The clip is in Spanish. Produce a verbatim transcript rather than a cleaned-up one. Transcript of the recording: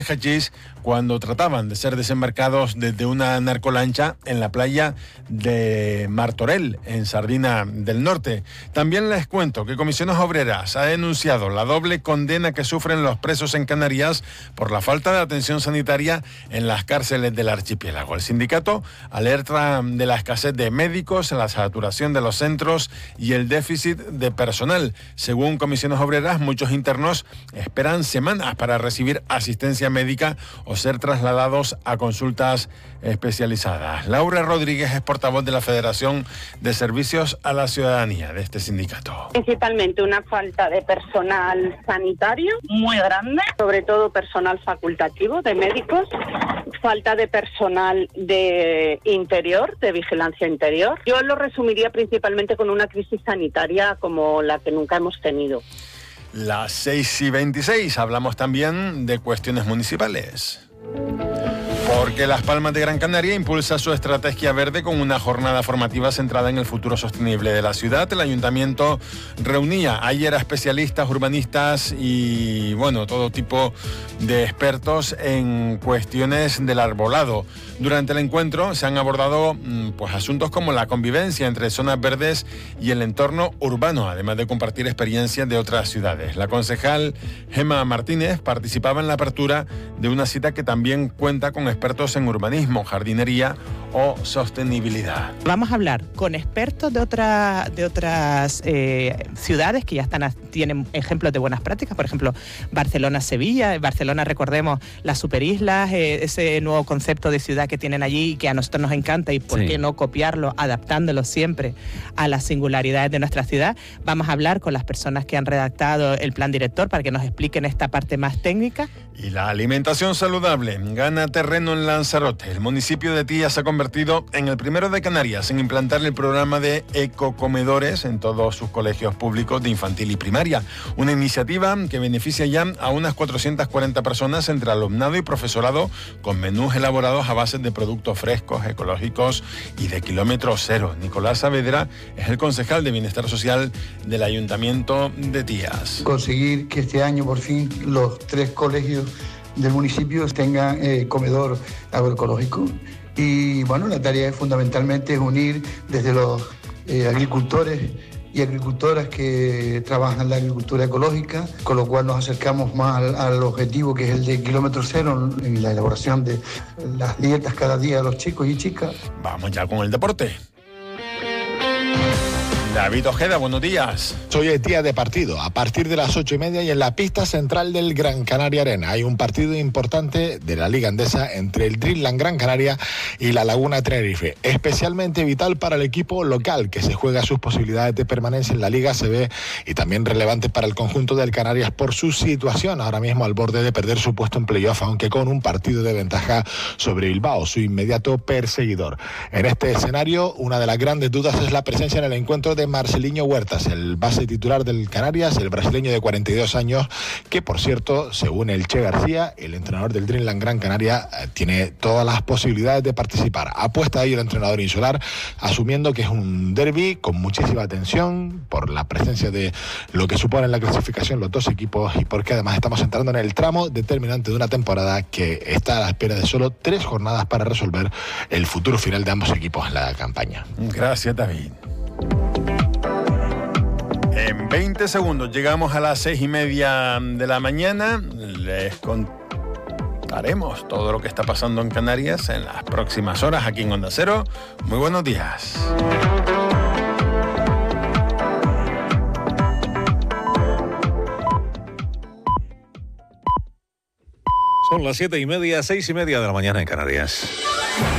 hachís cuando trataban de ser desembarcados desde una narcolancha en la playa de Martorell, en Sardina del Norte. También les cuento que Comisiones Obreras ha denunciado la doble condena que sufren los presos en Canarias por la falta de atención sanitaria en las cárceles del archipiélago. El sindicato alerta de la escasez de médicos, la saturación de los centros y el déficit de personal. Según Comisiones Obreras, muchos internos esperan semanas para recibir asistencia médica o ser trasladados a consultas especializadas. Laura Rodríguez es portavoz de la Federación de Servicios a la Ciudadanía de este sindicato. Principalmente una falta de personal sanitario muy grande, sobre todo personal facultativo de médicos, falta de personal de interior, de vigilancia interior. Yo lo resumiría principalmente con una crisis sanitaria como la que nunca hemos tenido. Las seis y veintiséis, hablamos también de cuestiones municipales. Porque Las Palmas de Gran Canaria impulsa su estrategia verde con una jornada formativa centrada en el futuro sostenible de la ciudad. El ayuntamiento reunía ayer a especialistas, urbanistas y, bueno, todo tipo de expertos en cuestiones del arbolado. Durante el encuentro se han abordado pues, asuntos como la convivencia entre zonas verdes y el entorno urbano, además de compartir experiencias de otras ciudades. La concejal Gemma Martínez participaba en la apertura de una cita que también cuenta con expertos en urbanismo, jardinería o sostenibilidad. Vamos a hablar con expertos de, otra, de otras eh, ciudades que ya están tienen ejemplos de buenas prácticas, por ejemplo, Barcelona-Sevilla. Barcelona, recordemos, las superislas, eh, ese nuevo concepto de ciudad que tienen allí y que a nosotros nos encanta y por sí. qué no copiarlo, adaptándolo siempre a las singularidades de nuestra ciudad. Vamos a hablar con las personas que han redactado el plan director para que nos expliquen esta parte más técnica. Y la alimentación saludable gana terreno en Lanzarote. El municipio de Tía se ha convertido en el primero de Canarias en implantar el programa de ecocomedores en todos sus colegios públicos de infantil y primaria. Una iniciativa que beneficia ya a unas cuatrocientas cuarenta personas entre alumnado y profesorado con menús elaborados a base de productos frescos, ecológicos y de kilómetro cero. Nicolás Saavedra es el concejal de Bienestar Social del Ayuntamiento de Tías. Conseguir que este año por fin los tres colegios del municipio tengan eh, comedor agroecológico. Y bueno, la tarea fundamentalmente es unir desde los eh, agricultores y agricultoras que trabajan en la agricultura ecológica, con lo cual nos acercamos más al, al objetivo que es el de kilómetro cero en la elaboración de las dietas cada día de los chicos y chicas. Vamos ya con el deporte. David Ojeda, buenos días. Hoy es día de partido, a partir de las ocho y media y en la pista central del Gran Canaria Arena. Hay un partido importante de la Liga Endesa entre el Dreamland Gran Canaria y la Laguna Tenerife. Especialmente vital para el equipo local, que se juega sus posibilidades de permanencia en la Liga A C B y también relevante para el conjunto del Canarias por su situación, ahora mismo al borde de perder su puesto en playoff, aunque con un partido de ventaja sobre Bilbao, su inmediato perseguidor. En este escenario, una de las grandes dudas es la presencia en el encuentro de Marceliño Huertas, el base titular del Canarias, el brasileño de cuarenta y dos años, que por cierto, según el Che García, el entrenador del Dreamland Gran Canaria, tiene todas las posibilidades de participar. Apuesta ahí el entrenador insular, asumiendo que es un derbi con muchísima tensión por la presencia de lo que supone la clasificación los dos equipos y porque además estamos entrando en el tramo determinante de una temporada que está a la espera de solo tres jornadas para resolver el futuro final de ambos equipos en la campaña. Gracias, David. En veinte segundos llegamos a las seis y media de la mañana. Les contaremos todo lo que está pasando en Canarias en las próximas horas aquí en Onda Cero. Muy buenos días. Son las siete y media, seis y media de la mañana en Canarias.